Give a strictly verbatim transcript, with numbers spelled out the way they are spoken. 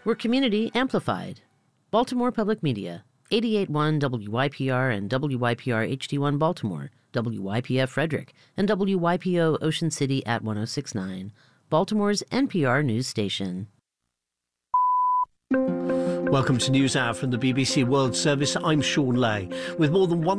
We're community amplified. Baltimore Public Media, eighty-eight point one W Y P R and W Y P R H D one Baltimore, W Y P F Frederick, and W Y P O Ocean City at one oh six point nine, Baltimore's N P R news station. Welcome to NewsHour from the B B C World Service. I'm Sean Lay. With more than one